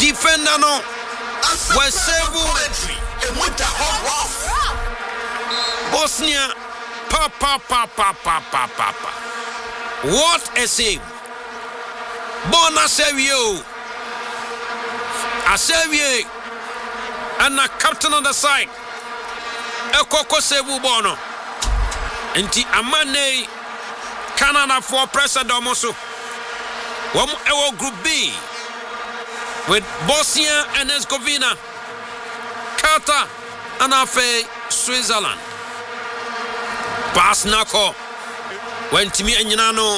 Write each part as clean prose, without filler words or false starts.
defender no was save Bosnia papa. What a save. Bona Savio a Savio and a captain on the side a Coco Sevu Bono Inti Amane Canada for Pressa Domoso One Group B with Bosnia and Herzegovina, Qatar and Afe Switzerland. Pass Nako went to me and Yanano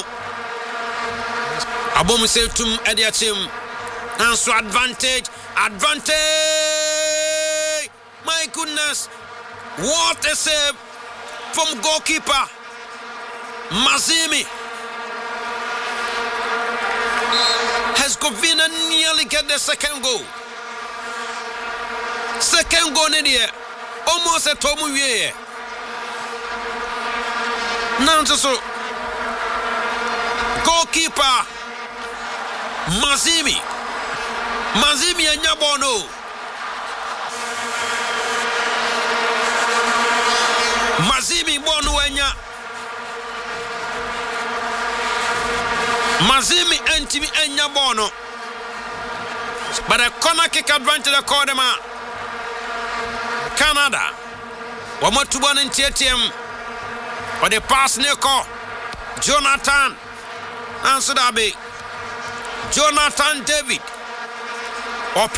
Abom Seltum Ediatim. Now so advantage. My goodness, what a save from goalkeeper Mazimi. Herzegovina nearly get the second goal. Second goal in here, almost a tomu year. Now so goalkeeper Mazimi and Yabono. Mazimi Bonuenya. Mazimi Entimi and Yabono. But a corner kick advantage of Cordema. Canada. One more to one in TTM. Or the pass Neko. Jonathan. Answer that be. Jonathan David. Or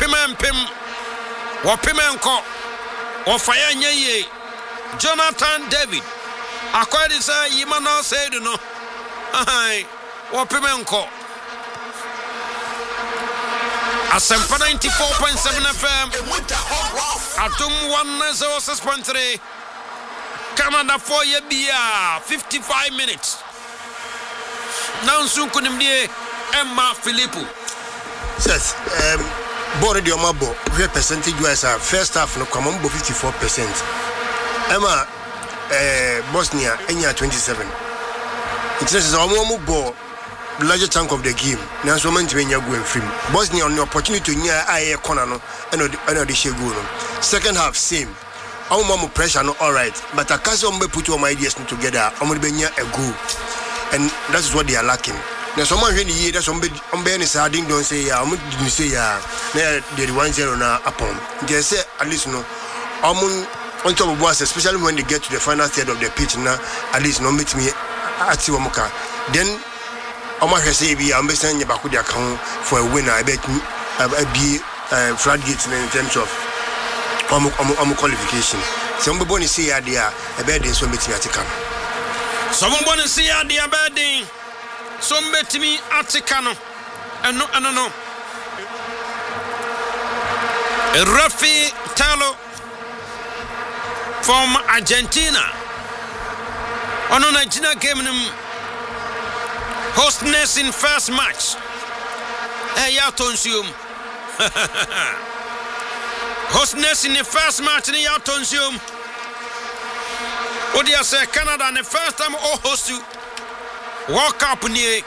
Pimenko, or Fire Nye, Jonathan David. I quite say, you man not say, no. Or Pimenko. Asempa 94.7 FM. Atum 106.3. Canada 4 year 55 minutes. Now soon couldn't be Emma Filippo. Says, Border the Omabo, real percentage was our first half no come on 54%. Emma Bosnia, Enya 27. It says our more ball, the larger chunk of the game. Now, so many when you're going free. Bosnia on the opportunity near I corner no, and the Shegu. Second half, same. Our mom pressure, no, all right. But I can't put all my ideas together. I'm going to be near a goal. And that's what they are lacking. Now, someone really here, that's on Ben is adding, don't say, I'm going to say, they're 1-0 now upon. They say, at least, no, on top of us, especially when they get to the final third of the pitch, now, at least, no, meet me at Siwamuka. Then, I'm going to say, I'm sending you back with the account for a winner. I bet be floodgates in terms of qualification. Somebody say, I bet this will meet me at the camp. Someone say, I bet some bet me Atikano. No. Rafi Talo from Argentina. On Argentina game hostness in first match. Yatonsium. Hostness in the first match in Yatonsium. What do you say, Canada? And the first time all host you. World Cup near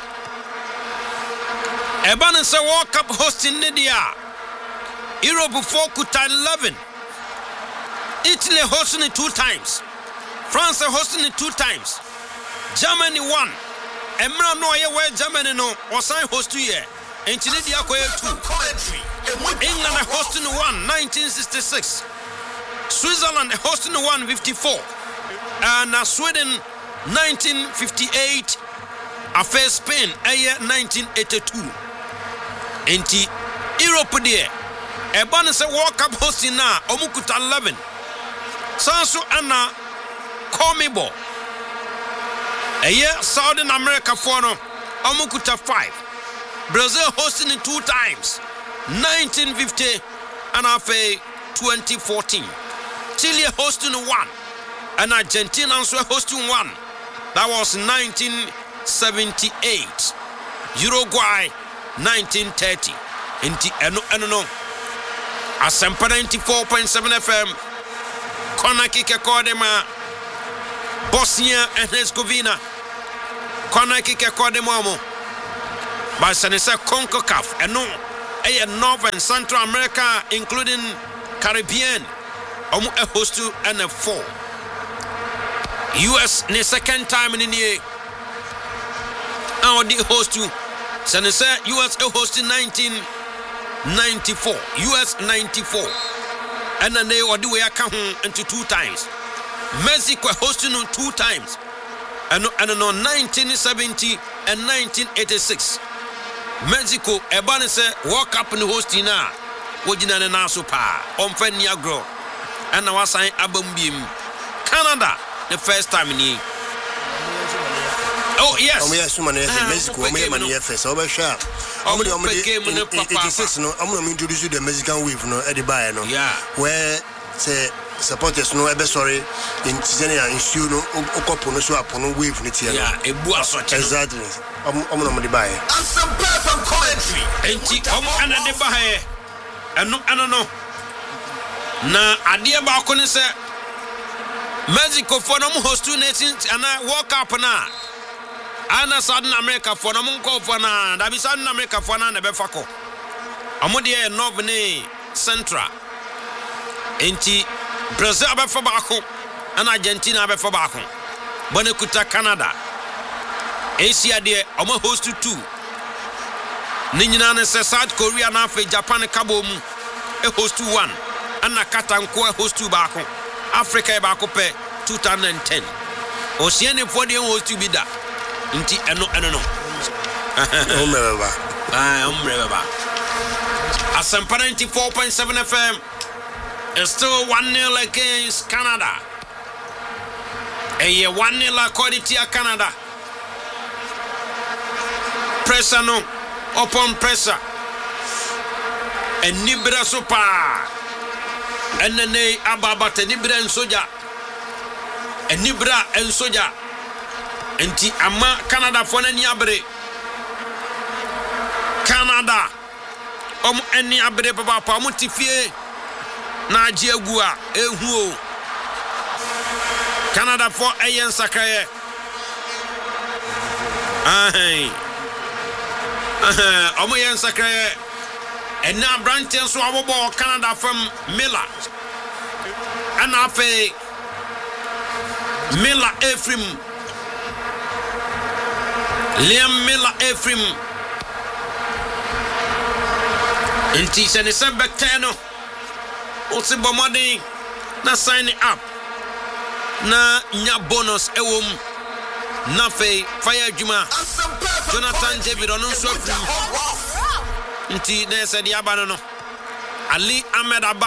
Eban say World Cup hosting Nidia Europe before Kuta 11. Italy hosting it 2 times. France hosting it 2 times. Germany 1. Emra no where Germany no was I host 2 year. And Nidia 2. England hosting 1 1966. Switzerland hosting 1 54. And Sweden 1958. Affair Spain, year 1982. Enti Europe there. Eban say World Cup hosting now. Omukuta 11. Sanso Anna Komibo. Year Southern America for no. Omukuta 5. Brazil hosting it 2 times. 1950 and after 2014. Chile hosting 1. And Argentina also hosting 1. That was 1978. Uruguay 1930. No. Asempa 94.7 FM. Corner kick Cordema. Bosnia and Herzegovina. Corner kick Cordema. But Sanesa CONCACAF. And no. North and Central America, including Caribbean. A host to NF4. US ne second time in the year. Our the host to Senator US a host in 1994. US 94. And then they or the way I come into 2 times. Mexico hosting on 2 times. And on 1970 and 1986. Mexico ebane se World Cup in hosting now. Wojina na naso pa. Omfenia grow. And now I sign Abambim. Canada, the first time in here. Oh, yes. Mexico, first. Over sharp. I'm going to introduce you the Mexican wave, no, Eddie Bayano. Yeah. Where, say, supporters no ever sorry in Tiziana in Suno, Okopono, so upon a wave, yeah, a boss. Exactly. I'm going to buy. And some perfect commentary. And the Bahae. And no. Na adia ba ko ne se Mexico for no host 2 nations and World Cup na ana Southern America for no ko for na da bi Southern America for na be fako amode North ne Central enti Brazil abefa ba ko and Argentina abefa ba ko bone kuta Canada Asia de omo host 2 ni nyina ne se South Korea na Africa Japan kabo mu e host 1 Anna Katanko host 2 back Africa back 2010. Oceania for the host to be that. Inti no. Umreba. Asampa 94.7 FM is still 1-0 against Canada. A 1-0 according to Canada. Pressure no upon pressure. And Nibra Super. And then they ababa Nibra and Soja. And Nibra and Soja. And Ti Ama Canada for any abre. Canada. Any abre papa pamutifie. Na Jiagua. Ehuo. Canada for Ayan Sakaye. Omoyan Sakaye. And now Branton so our ball Canada from Miller. And afe Miller Ephraim. Liam Miller Ephraim. Inti se ne sembe teno. Osi bomadi na sign up. Na nya bonus ewom. Na fe fire juma. Jonathan David onunso Ephraim. Nti ne se di aba no Ali Ahmed Abba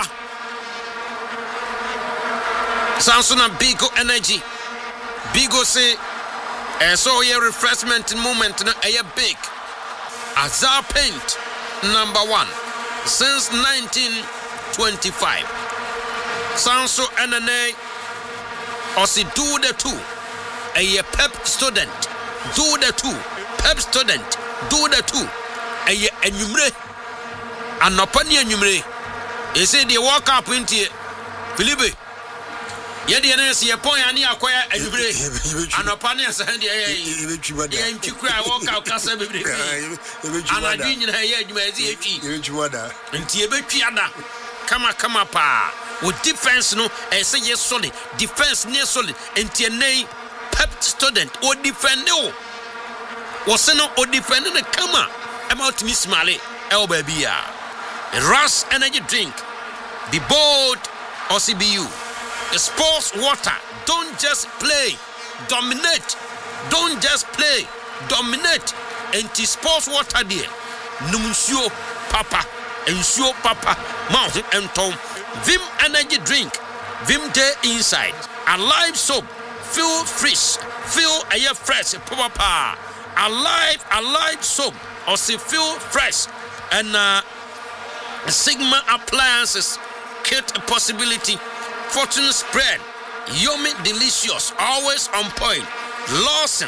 Samsung Bigo Energy Bigo say so your refreshment moment no big Azar Paint #1 since 1925 Samsung NNA Osi do the 2 pep student do the 2 pep student do the 2 enyumre anopani enyumre ese de walk up into Philippe ye de na se ye pon ya ne akoya enyumre anopani asa de ye ntwikura walk up kasa bebre anadwi nyina ye adwuma ezi etwi nti e betwi ada kama pa o defense no ese ye solid defense ne solid nti enei pep student o defend o wo se no o defend ne kama about Miss Mali, El Babia. Ras energy drink. Be bold or CBU. Sports water. Don't just play. Dominate. Don't just play. Dominate. Anti sports water dear. Numusio Papa. Ensure Papa. Mouth and Tom. Vim energy drink. Vim day inside. Alive soap. Feel fresh. Feel air fresh. Papa. Alive soap. Or see feel fresh and Sigma appliances kit a possibility fortune spread yummy delicious always on point Lawson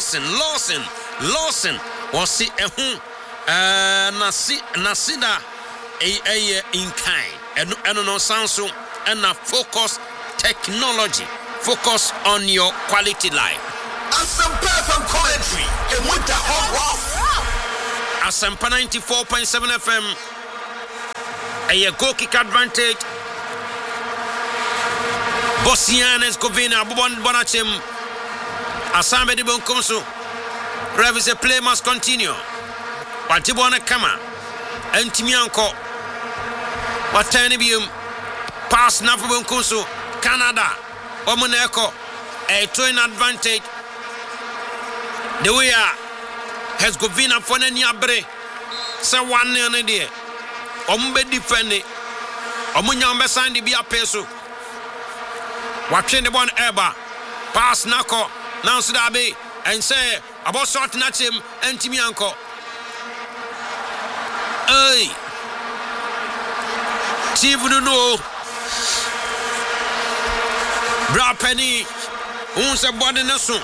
or see nasida a in kind and no Samsung and focus technology focus on your quality life and some perfect commentary and with the hot rough. Asampa 94.7 FM A goal kick advantage. Bosnia and Herzegovina, Bonachem, Asambe de Bonkomso. Revis a play must continue. Watibona Kama, and Timianko. What Tanibium, pass Nafu Bonkomso, Canada, Omoneko, a twin advantage. The way Herzegovina for Nyabre, so 1-0 in there. Ombe defending, Omunyambe Sandy be a peso. Watching the one Eba, pass Nako, now Sudabe, and say about short at him and Timianko. Hey, Tivuno, Bra Penny, Unsa Body Nasu,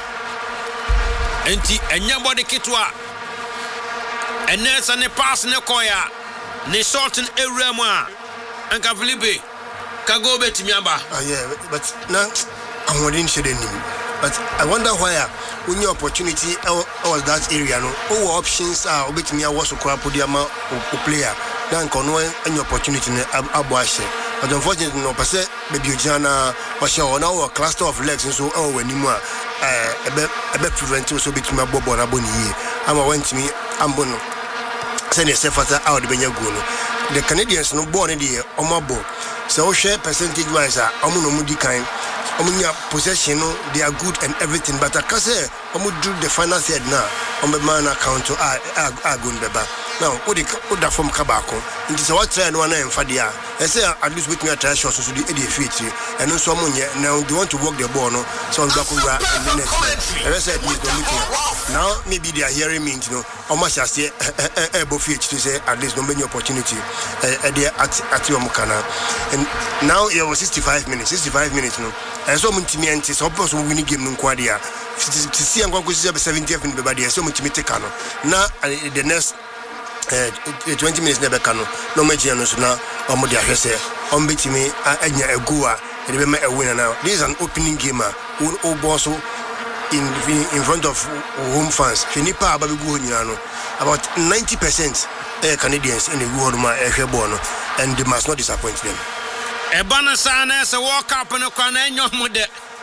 and your body Kitwa, and there's an pass Nekoya, ne short and Erema, and Kavilibe. Go bet Miamba. Yeah, but now I'm within shading him. But I wonder why when your opportunity was that area, no all options are bet me. I was a crap podiama player. Then can any opportunity in Abuashe. But unfortunately, no, per se, baby Jana was shown now a cluster of legs and so anymore. A bit preventive so between my bobo and Aboni. I'm a went to me, I'm bono. Send yourself out of Benyaguno. The Canadians no born in the Omabo. So share percentage wise, Omuno Mudi kind, Omunia possession, they are good and everything. But I can say, Omu do the final third now. On the man account to Agunbeba. Now, what the from Kabako? It is what trend one and Fadia. I say at least with me a try shots to the idiot feet. And also now they want to work the ball, no? So I'm back over the next. And I said, please don't look here. Now maybe they are hearing me, you know, how much I say able feet to say at least no many opportunity at your Mukana. And now it was 65 minutes, you know. And so Muntimian is supposed to win a game in Quadia. To see I'm going to see 70th in the body, so much Miticano. Now the next 20 minutes never can no Magianos now, or Modia Hesse, on betting me, a Gua, and remember a winner now. This is an opening gamer who also in front of home fans. Finipa Babuguano, about 90% Canadians in the Guaduma Ebono, and they must not disappoint them. Ebana Sanas a walk up on a canano mode.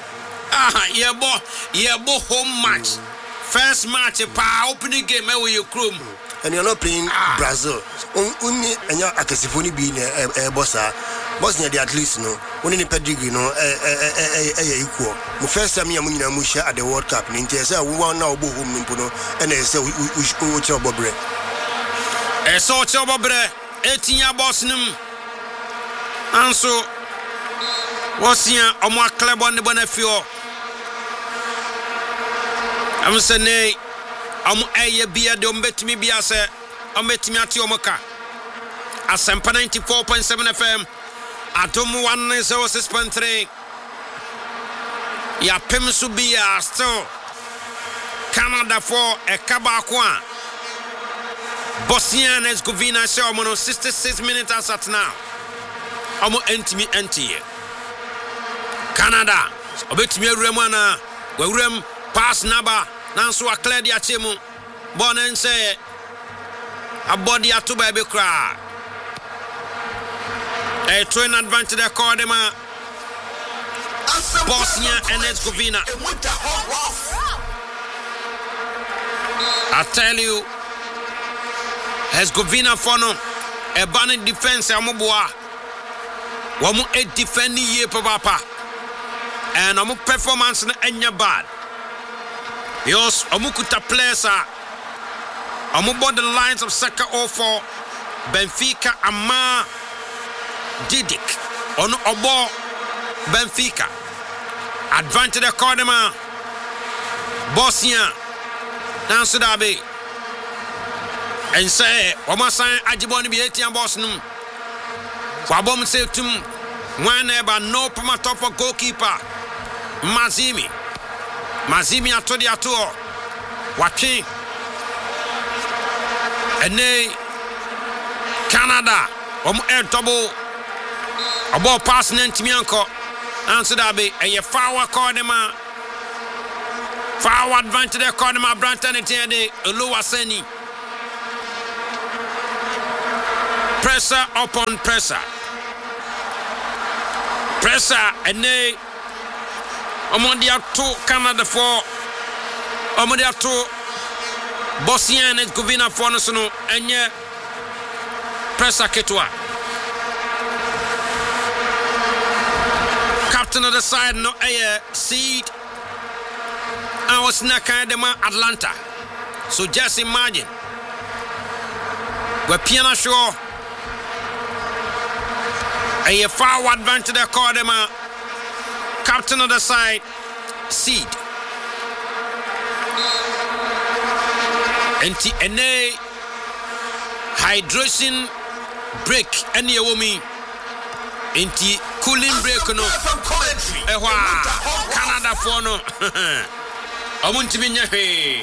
Yebo home match. First match, a power opening game where you crew. And you're not playing Brazil. Only and you're at a symphony being a bossa. Bosnia, at least, no. Only pedigree, no, equal. The first time you're Musha at the World Cup, in India, we want now go home, and they say we will tell Bobre. A sort of Bobre, 18-year Bosnian. And so, what's here on my club on the Bonafio? I'm saying, I'm a beer, don't bet me, be as I'm betting me at Yomoka. At Sampa 94.7 FM, Atom 106.3. Ya Pemsubia still Canada for a Kabakwa. Bosnia and Herzegovina show 66 minutes as at now. Omo entimi enti Canada obetimi awuramana wawuram pass naba nanso akla dia chemu bon ense abodi atoba be kra a twin advantage accordema Bosnia and Herzegovina. I tell you, Herzegovina for no a banning defense amoboa. Wamu a defending ye papa and amu performance na enya bad. Yes, amu kuta players amu board the lines of soccer all for Benfica ama Didik on obo Benfica advantage accordema Bosnia nanso dabe and say wama sign ajiboni bi etian Bosnia. Wabom say to whenever no promoter for goalkeeper Mazimi atodi ato watching and Canada air double about passing Timianko answer that be a forward corner forward advantage the corner Branton and Uluwaseni Pressure upon pressure. Pressure and they Omodia to Canada for Omodia to Bosnia and Herzegovina for National and yeah pressure Ketua. Captain of the side no air seed. I was Nakadema Atlanta. So just imagine where Piano Show a forward advance to the Cordema captain of the side seed and a hydration break and your woman into cooling break no Canada for no Amuntiminya he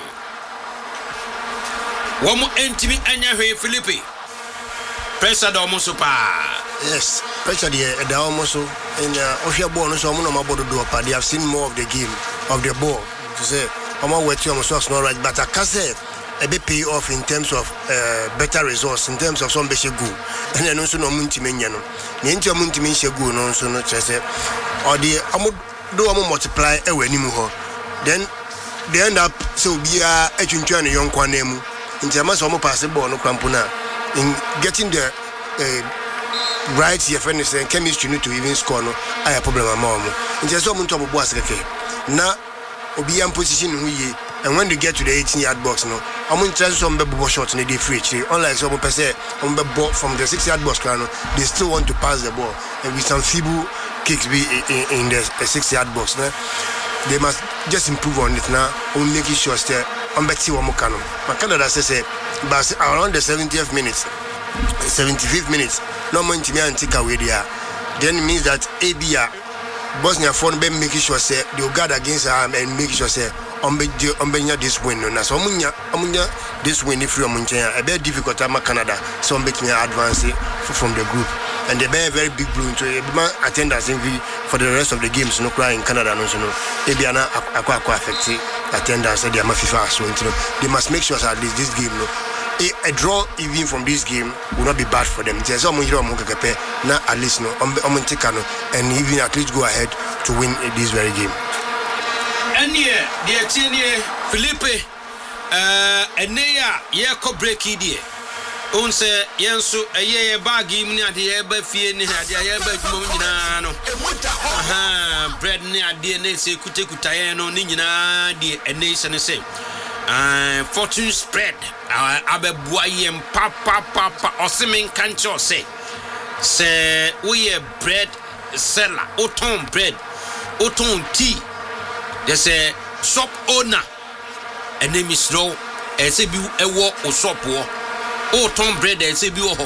Womo entimi anya he Philippe pressure do almost pa. Yes, pressure the almost in Osha Bono, so I'm not about to do a party. They have seen more of the game, of the ball. To say, I'm not waiting on so not right, but I can say a bit pay off in terms of better results, in terms of some basic good. And then also no Muntiminiano. The entire Muntimin good, no, so not just or the do multiply away anymore. Then they end up so be a Chunchuan young Quanemu in terms of possible no Crampuna in getting the right here friend is saying chemistry need to even score no I have problem among in just so to boss now obi am position who ye and when you get to the 18-yard box no I'm interested some ball shots in the free unlike some person on the ball from the 6-yard box they still want to pass the ball and with some feeble kicks be in the 6-yard box no? They must just improve on it now on making sure that on Betty Wamokano but Canada says but around the 70th minutes 75th minutes no man to me and take away there then it means that ABA Bosnia phone be making sure say they guard against and make sure say on this win no so amunya this win if you amunya a very difficult time Canada so making advance from the group and they bear very big blow into attendance for the rest of the games no cry in Canada no so no ABA na akwa affect attendance they are FIFA so they must make sure at least this game no a draw even from this game will not be bad for them. There's some now at least no and even at least go ahead to win this very game. And yeah, the Philippe and yeah, co break idea. Unse yensu a bag imni at the eba fieni at the eba muminano. Bread near DNA say kutekutayano ninina the nation same. Fortune spread abebuayem papa osimin kancho say we a bread seller oton bread oton tea they say shop owner and name is no say bi ewo o shop wo oton bread say bi wo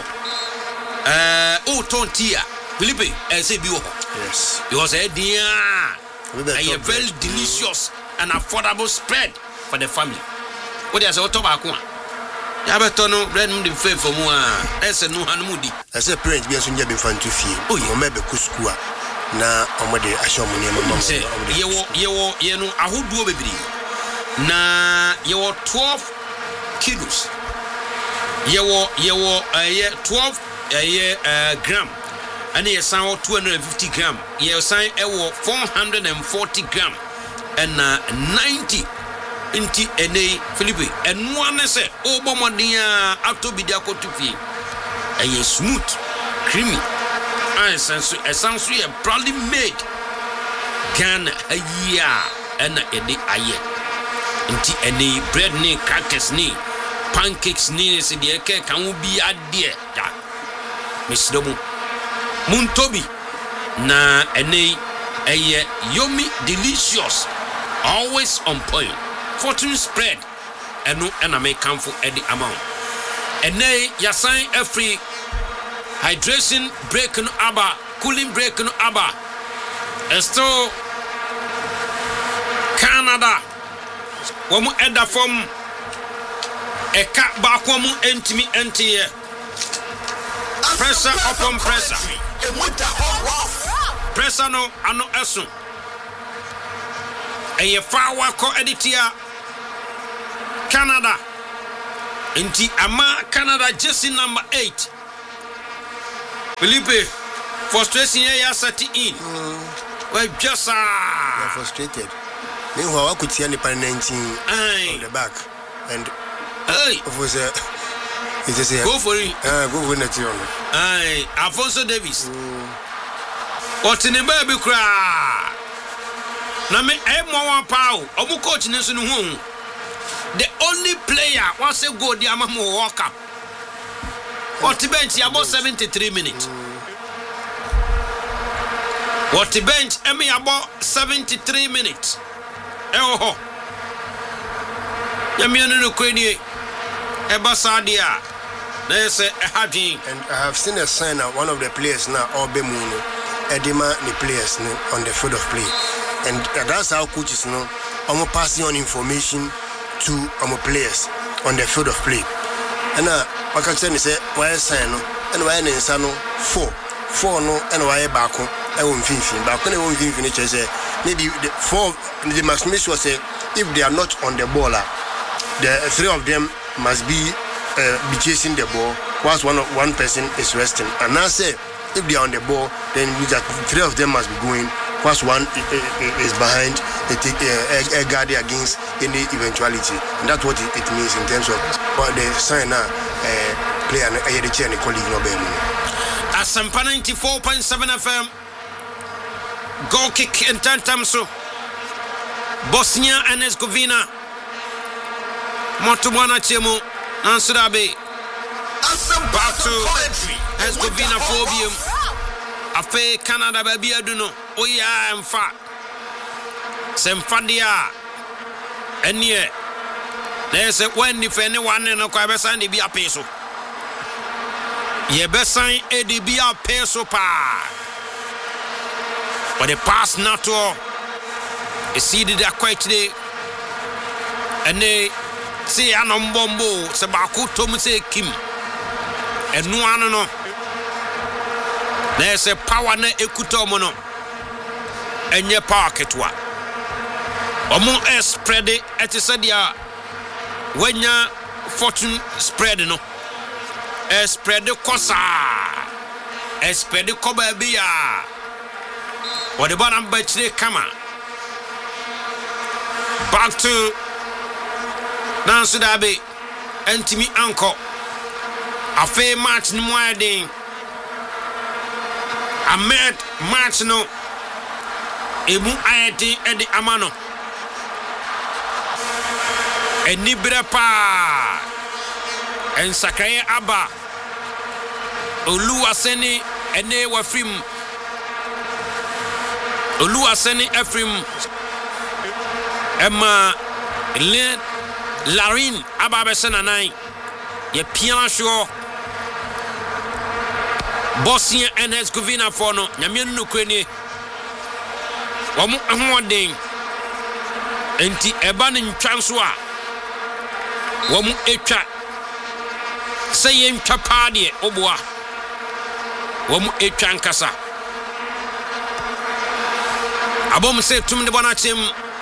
oton tea Philippe say bi wo yes because dia a very delicious and affordable spread for the family. What is our tobacco? Yabatono, bread the faith for more. As a new Hanmudi. As a parent, we are soon having fun to feel. Oh, you may be Kuskua. Now, Omade, I show money. Say, you know, I would do a baby. Now, you are 12 kilos. You are 12 gram. And you sound 250 gram. You sign 440 gram. And 90. Inti ene Philippe and one say Obamodia after Bidiako to fee a smooth creamy and essentially a proudly made Ghana a year and a day a year inti ene bread ni crackers ni pancakes ni se de ke kan be a dear that Miss Domu Muntobi na ene a yummy delicious always on point Fortune spread and no enemy come for any amount. And nay, yasign every hydration break no abba, cooling break no abba. Esto Canada. Wamu eda from a cat back wamu entimi enti. Pressure upon pressure. Pressure no ano esu. A far wako editia. Canada. Inti ama Canada jersey number 8. Felipe, frustration here set in. Well, just You're frustrated. Meanwhile, I could see any 19 on the back. And of course, it is go for it. Go for it. Aye, Alfonso Davis. What in the baby cry? Na me one pow. Omu coach Nelson home. The only player once a go the Amamu walk up. What the bench about 73 minutes. What the bench about 73 minutes. Oh, Yamiano no Queenie Ebasadia. There's a happy. And I have seen a sign of one of the players now, Obemuno, Edema, the players on the field of play. And that's how coaches know. I'm passing on information to our players on the field of play. And I can say, why sign and why in Sano 4 no, and why back home. I won't finish. But when I won't finish, maybe the maximum was say if they are not on the ball, the 3 of them must be chasing the ball whilst one person is resting. And I say if they are on the ball, then that 3 of them must be going. Whilst one is behind, they take a guard against any eventuality. And that's what it means in terms of what the sign play and the chair and the colleague no better. Asampa 94.7 FM. Goal kick in Tantamso. Bosnia and Herzegovina. Motumana Chemo. Nansurabe. Back to Herzegovina Phobium. Afe Canada baby aduno. Oya emfa. Semfadia. Enye. There's a when if anyone no kwa besan de bia peso. Ye besan e de bia peso pa. But the pass not to exceeded that quite today. And they say anombombo sabaku tomse kim. And no. There's a power na ekutomono. Enye parketwa. Omo spread it at sadia. When ya fortune spread no. Spread the kosa. Spread the koba bia. What the bottom by today come on. Back to Nansudabe. Entimi Uncle. A fair match in Mwading. I met match no Emu Ayati Edi Amano Enibira pa En Sakaye Abba Oluwaseni Ene Wafrim Oluwaseni Efrim Emma Larin Abba Besena Nai Ye Pian Show Bosnia and Herzegovina for no Nyamian no Queenie Wamu Ahwading Enti Ebanin Transwa Wamu Echa Sayem Chapadie Obwa Wamu Echa Nkasa Abom say to me the Bonachim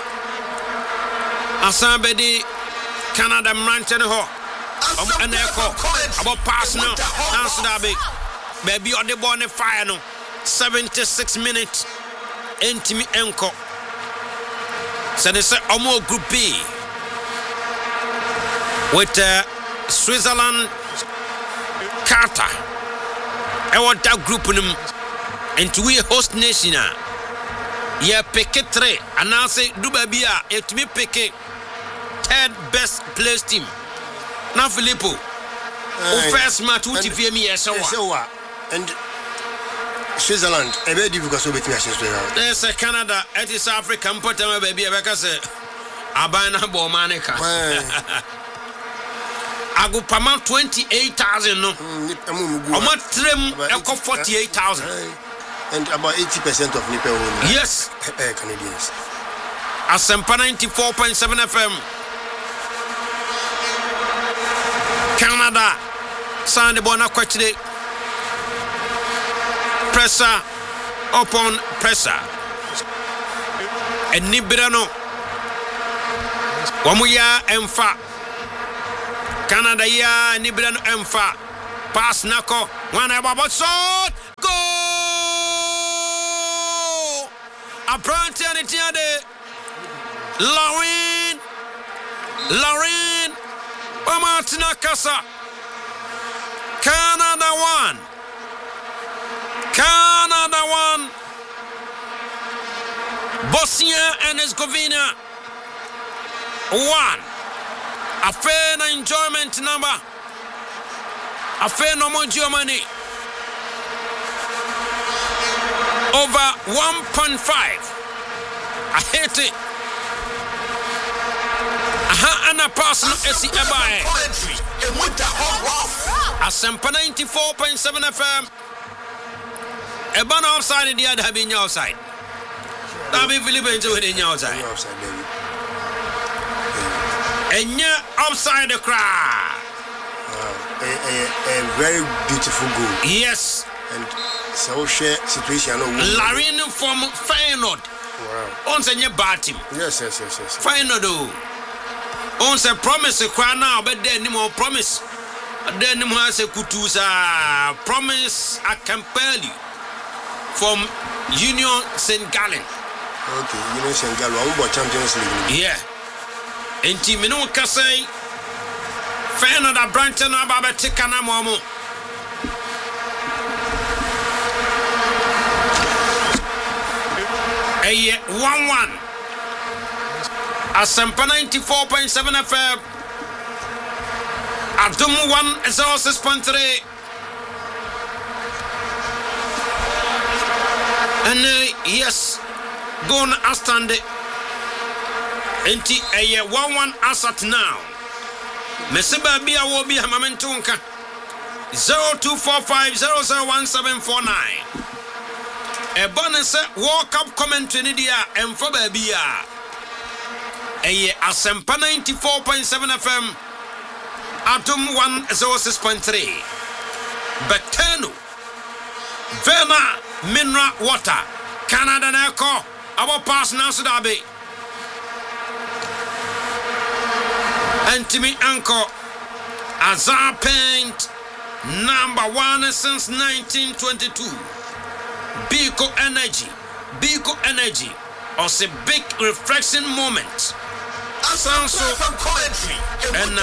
Asabedi Canada Mranchen Ho and Echo about pass now Nansudabe. Baby on the ball fire no 76 minutes Entimi Enko. So they say Omo Group B with Switzerland, Qatar. I want that group in them and we host nation. Yeah, pick 3 and now say do baby it me pick 3rd best placed team. Now Filippo. First match to TV me so and Switzerland, a very difficult to beat me. There's a Canada, it is African, but my baby, because Abana Bomanica. I go Pama 28,000. No, I'm not trim, I got 48,000. And about 80% of Nipple. Yes, Canadians. Asampa 94.7 FM. Canada, Sandy Bona Quachide. Pressure upon pressure. And Nibirano Wamuya Emfa Canada ya Nibirano Emfa Pass Nako When I baba shot, goal! A branch and it here. Lauren, Martina Casa. Canada 1. Bosnia and Herzegovina 1. A fair enjoyment number. A fair no more Germany. Over 1.5. I hate it. And a person is the Ebae. Asempa 94.7 FM. Ebana offside in the other having your side. I'll be Philippines within your side. And you're outside the crowd. A very beautiful goal. Yes. And so share situation. Larin from Feyenoord. Wow. On your batting. Yes. Feyenoord. On say promise a crown now, but then no more promise. Then no more say kutusa promise I can pay you from Union St. Gallen. Okay, Union St. Gallen, one Champions League. Yeah. And team no say Feyenoord a Branton about Tikana Momo. A 1-1. Asempa 94.7 FM. Adum 106.3. And yes, go on Aston. Enti a 1-1 asset now. Mesiba Bia will be a Mamentunka 0245001749. A bonus World Cup commentary and for Babia. A Asempa 94.7 FM. Atom 106.3. Betenu Vena Mineral Water Canada Echo. Our pass now Sudabi. Antimi Anko Azar Paint #1 since 1922. Biko Energy was a big reflection moment. Sounds so and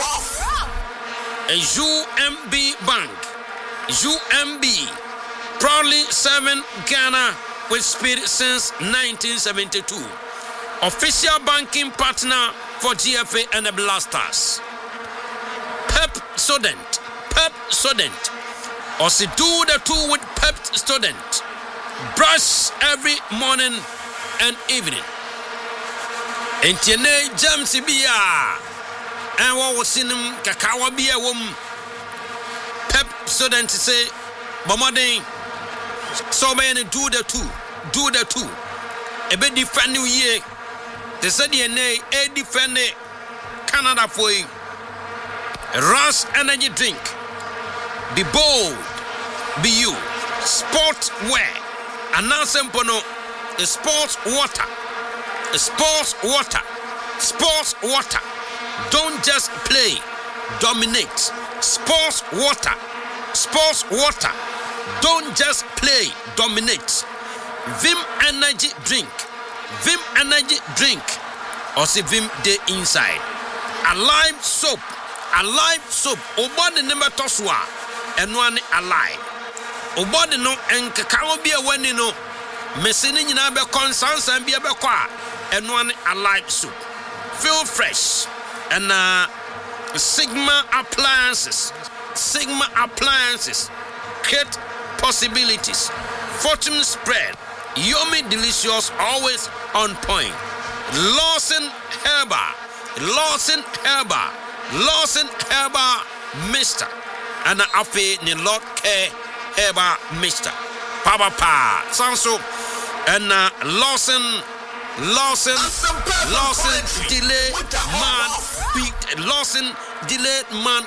a UMB Bank UMB proudly serving Ghana with spirit since 1972. Official banking partner for GFA and the Blasters. Pep Student or do the two with Pep Student. Brush every morning and evening. Entiene James Bia and what was in him Kakawa Bia Pep Student say Bomading so many do the two. A bit defend New Year. They said DNA a defend Canada for you. Rush energy drink. Be bold. Be you. Sport wear. Announce Empono. Sports water. Don't just play. Dominate. Sports water. Don't just play. Dominate. Vim energy drink. Or see Vim day inside. Alive soap. Obody number toswa. And one alive. Obody no and kakao be a when you know. Messini in a conscience and be a bequa. And one alive soup. Feel fresh. And Sigma appliances. Create possibilities. Fortune spread. Yummy delicious, always on point. Lawson Herba Mr. And Afe ni Lord K Herba Mr. Papa Sanso and Lawson delay man beat Lawson delay man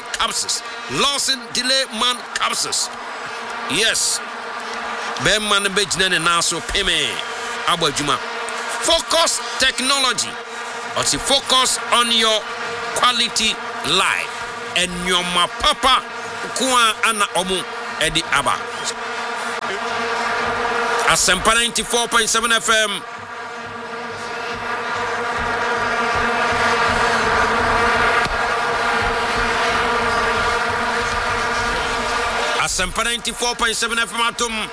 capsules. Yes. Beman Bejnen and also Peme Abajuma. Focus technology. Or see focus on your quality life. And your papa Kwa Ana Omu Eddie Abba. Asempa 94.7 FM. Asempa 94.7 FM atom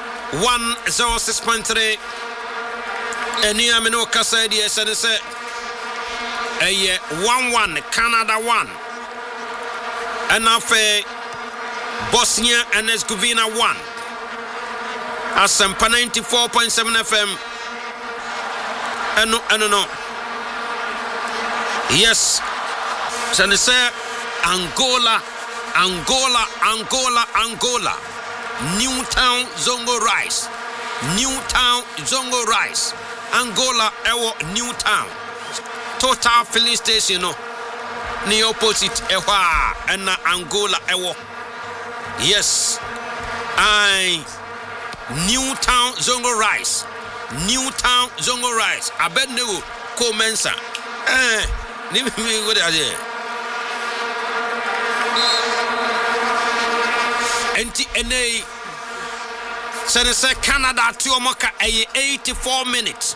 106.3. Eni amino kasa di esenese. Eye 1-1 Canada 1. And afe Bosnia and Herzegovina 1. Asempa 94.7 FM. No. Yes. Senese Angola. Newtown Zongo Rice. Angola ewo Newtown. Total filling station no. Ni opposite ewa and Angola ewo. Yes. Newtown Zongo Rice. Abednego Komensa. Ni me go there. NTNA Senese Canada to Omoka 84 minutes.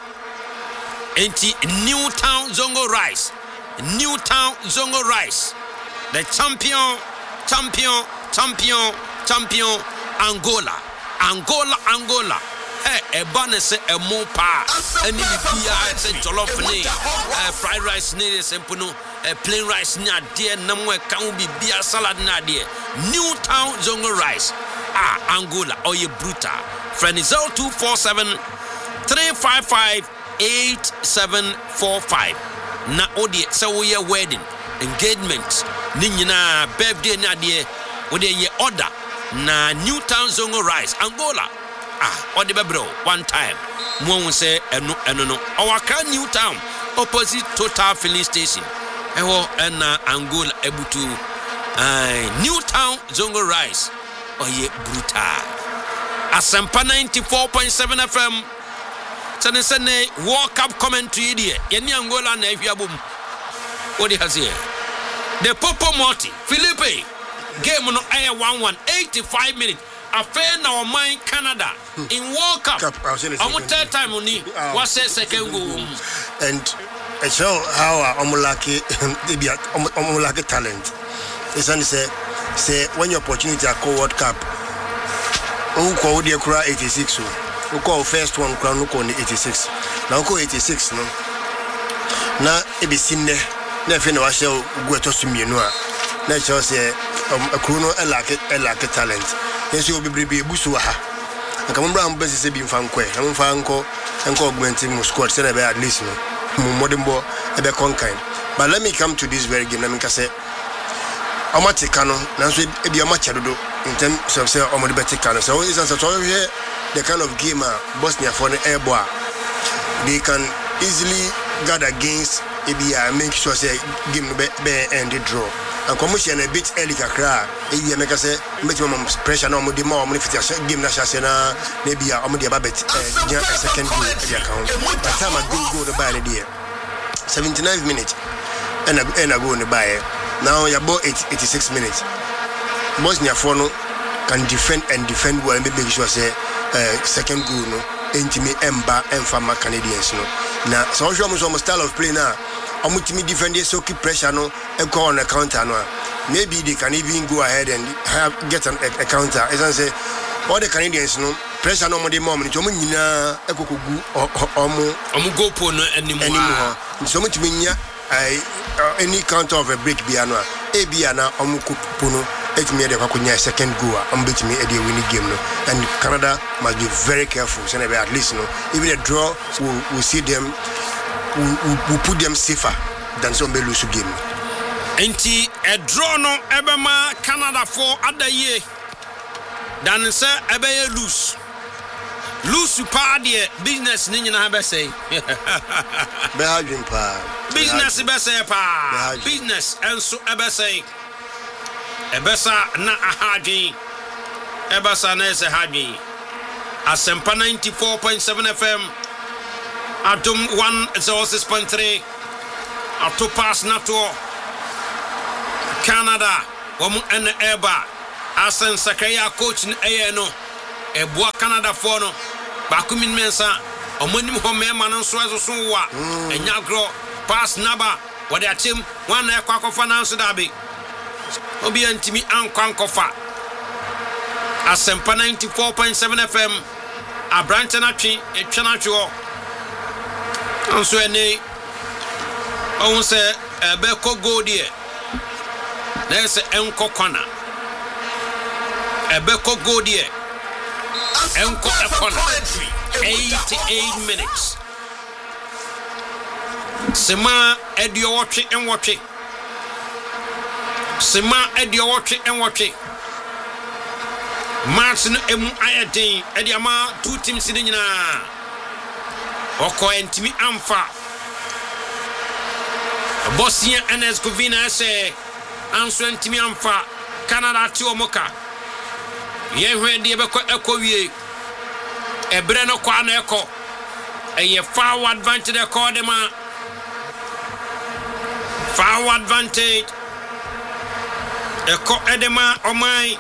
Newtown Zongo Rice. The champion Angola. Ebane se emopa eni bia se jollof ni fried rice ni sempuno plain rice ni ade na mo ka wo bia salad na ade Newtown Zongo Rice Angola oye brutal friend 0247 355 8745 na odie se wo ye wedding engagement ni nyina birthday na ade wo de ye order na Newtown Zongo Rice Angola or the bebro one time. One say no. Our Newtown opposite Total filling station. And Angola able to Newtown Zongo Rice. Ye brutal. Asempa 94.7 FM. Sene World Cup commentary here. Yeni Angola na efiabum. What he has here? The Popo Morty Philippe game no air 1-1 85 minutes. Affair now mine Canada in World Cup. I'm third time only. What's second goal? And I show how Omulaki talent. It's only say when your opportunity at World Cup. Who call the Kura 86? Who call first one crown who call 86? Now call 86 no. Now it be seen there. Never know I shall go to Suminoa. Nature say a chrono a lack talent. Yes, you will be Busuaha. I come around Bessie being Fanque. I'm Fanco and augmenting squad, said at least modern boy, a bit conkind. But let me come to this very game. Let me say, Omaticano, Nancy, be a match in terms of say, Omodebaticano. So it's a here the kind of game Bosnia for the airboy. They can easily guard against ABI, make sure say game be and the draw. And commission a bit early kakra e make say maximum pressure no more money fit game na chance na maybe amudi ababet second goal at the account by time I go the buy there 79 minutes and I go on the buy now you about 86 minutes Bosnia for no can defend well and make sure say second goal no intimi emba enfama Canadians no na so show me some style of play now Omutimi defenders so keep pressure no and go on a counter no. Maybe they can even go ahead and get a counter. As I say, all the Canadians no pressure no more the moment. Jomu nyina ekokogu omu go po no anymore. So much minya any counter of a break biano. E biana omu po no etimi de kwakunya second goal. Betimi e dey winning game no. And Canada must be very careful. So at least no even a draw will see them. We put them safer than some lose game. Enti a draw no ebema Canada for other year. Dan say ebeye lose pa de business ni nyina be say. Be hajin pa. Business be say pa. Business enso ebe say. Ebesa na ahadin. Ebesa na say hadin. Asempa 94.7 FM. Atom 106.3 Ato pass nato Canada Wamu ene eba Asen Sakaya coach in Ayano, a boa Canada for no, Bakumin Mensa, or Monim Home Man and Swazo Sunwa, and Yagro, pass Naba, what their team, one air quack of finance derby. Obi and Timmy and Quankofa. Asempa 94.7 FM, a branch and a tree, a chanacho. And so, I won't say a Beko go dear. There's an Enco corner. A Beko go dear. Enco a corner. 88 minutes. Sema Edio watch it and watch it. Sema Edio watch it and watch it. Martin emu ayadin Ediama 2 teams in na. Oko entimi amfa. Bosnia and Herzegovina say anso entimi amfa Canada ti omoka. Ye hwe de be ko ekowie. Ebre no kwa na eko. Eye forward advantage de ko dem a. Forward advantage. Eko edema omai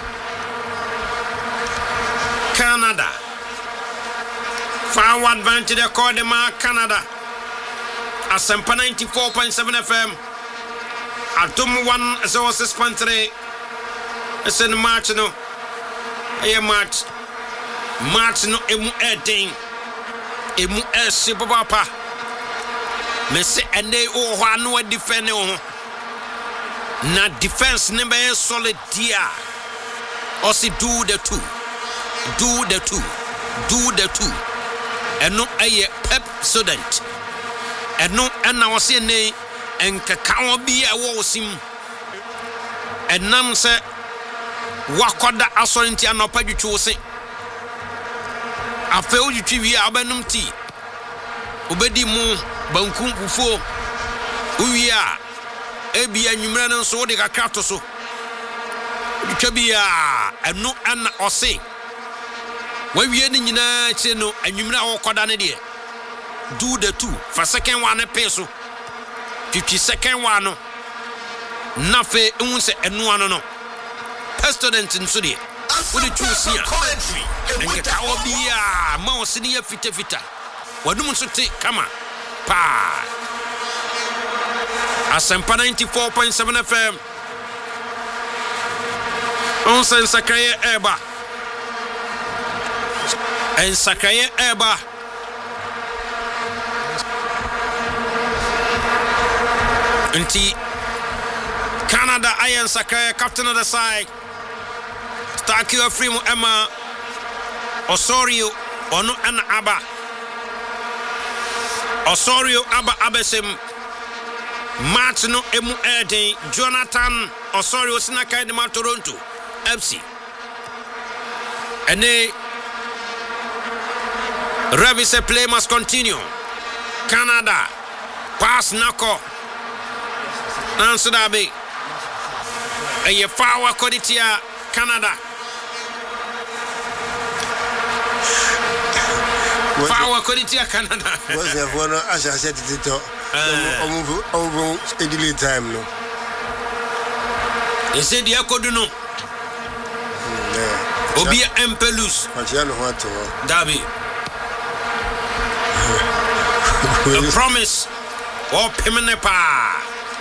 Canada. Forward advantage de ko dem a Canada. Asempa 94.7 FM. Atom 106.3. It's in March no. Aye March. March no emu edin. Emu esi papa. Me say ene o ho anu defend o. Na defense ne be solid dia. Osi do the two. Do the two. Do the two. Eno aye pep student. Eno na wo se ne enkaka wo bi e wo sim. Enam se wakoda asorinti anopa dwetwe se. Afa o dwetwe wi abanum ti. Obedi mu bankum fufuo. Uwi a ebi anwumra no so de kakra to so. Dwetwe bia eno ana ose. Wawie ni nyina che no anwumra wokoda ne de. Do the two for second one peso 52nd one no na fe unse enu ano no student nso de we dey choose here and ka wo bia ma wo se ne ya fita wadum nso te kama pa Asempa 94.7 FM on sen Sakaye Eba en Sakaye Eba Inti Canada Iron Sakaya captain of the side. Starkio Frimo Emma Osorio Ono and Abba Osorio Abba Abesim Martino Emu Ede Jonathan Osorio Sinaka de Toronto FC and they Revise play must continue. Canada pass Nako Nanso dabe eye fawa koditia Canada fawa koditia Canada was there for no as I said it to over edile time no e se dia kodu no obi empelus Matiano what dabe the promise or pemenepa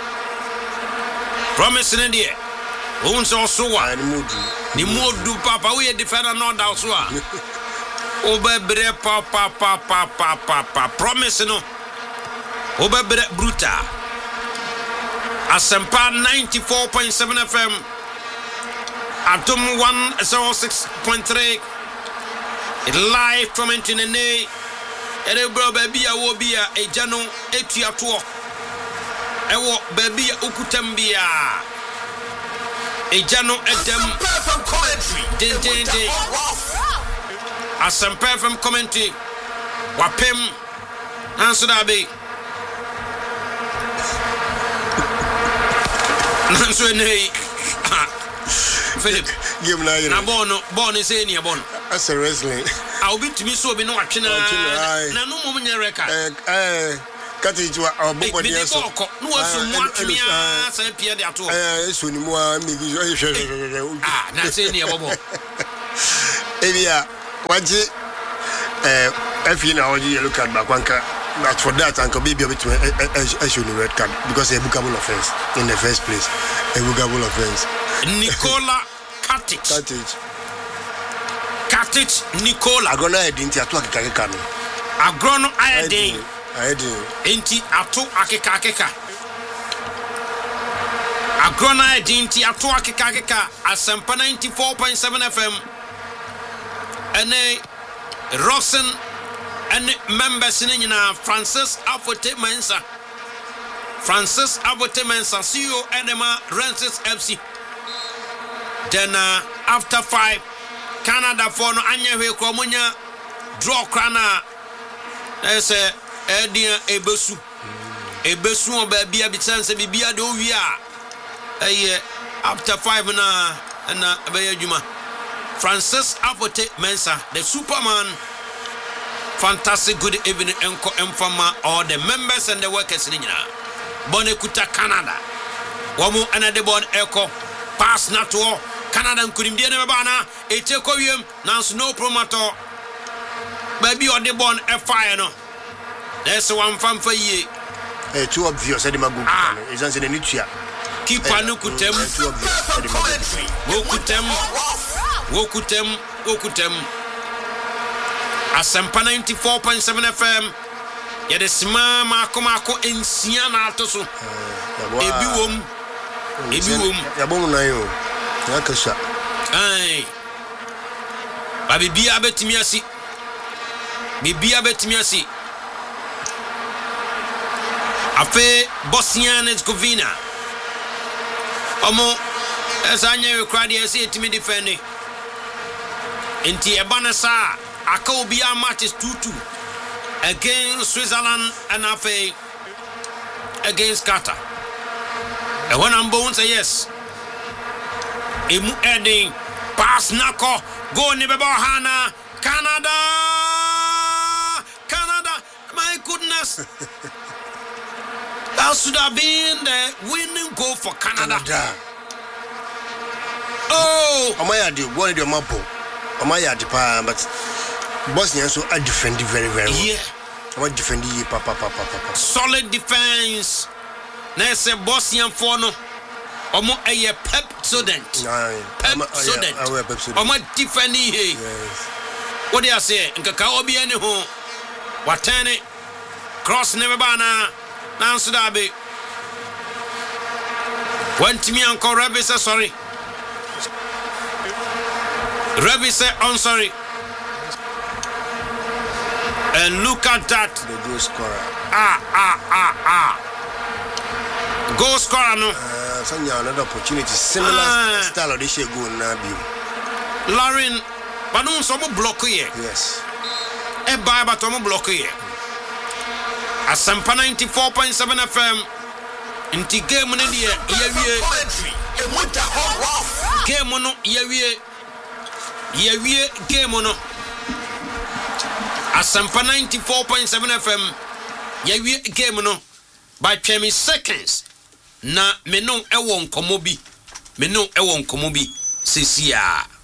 Promise in India. Won't also ni modu papa we defender no da so a. Obebre papa promise no. Obebre bruta. Asempa 94.7 FM. Atom 106.3. It live from Antinene. Ere bro baby a wo bia ejano etuato. Ewo baby ukutambia ejano edem din Asempa from commentary wapem nanso da be nanso nei Philip game na born is any born as a wrestling I'll be to me so be no atwena na no mom nya record Kati tu a bobo dia so. No aso mu atwea sa pia de ato. Eso ni mu a mi gi. Na say ne bobo. Ebia waje efi na oji yellow card ba kwanka. But for that, Uncle Baby between I should red card because a bookable offense in the first place. A bookable offense. Nicola Katic Nicola. Agrono identity atu akeka no. Agrono ayedin. Enti atu akeka. Agrono identity atu akeka. Asempa 94.7 FM. Ene Rosen and members in Francis Afote Mensa, CEO Enema Rensis FC. Then after 5, Canada for no Anya Komunya draw Krana. There's a Edia Ebesu or Babia Bitanse Bibia do we are after 5 and Bayajuma. Francis Afote Mensa, the Superman. Fantastic good evening enko emfama all the members and the workers in Bonekuta Canada. Wamu another born echo pass na to Canada nkudimdie ne bana eteko wiem nanso no promoter baby on the born e fire no. There's one fan for ye. Too obvious edi magu. Is an nitua. Keeper no kutem. Wokutem. Asempa 94.7 FM. Yede sima mako ensia na atoso. Ebi wom. Yabom na yo. Yakasha. Ai. Ba bibia betimi asi. Afe Bosnia and Herzegovina. Omo esanya rekwadi esi etimi defend. Enti ebanasa Akobia matches 2-2 against Switzerland and Afe against Qatar. And when I'm born say yes. Emu ending pass nako go Nibebo Hana Canada. My goodness. That should have been the winning goal for Canada. Oh, Amaya do what your mapo. Amaya dipa but Bosnia so I defend very well. Yeah. I defend you papa. Solid defense. Nese Bosnian for no. Omo a Pepsodent. Omo defend here. Yes. What do you say? Nkaka obi ene ho. Watene cross never bana. Nansu dabe. Went me uncle Rabbi say sorry. Rabbi say I'm sorry. And look at that. The goal scorer. Goal scorer no. Sanya another opportunity. Similar style of this goal na bi. Lauren, but no so block here. Yes. E buy but no block here. Asempa 94.7 FM. Inti game no dia yewie. Game no yewie game no. Asempa 94.7 FM. Yewie game no. By 20 seconds. Na me no e won komo bi. Sisia.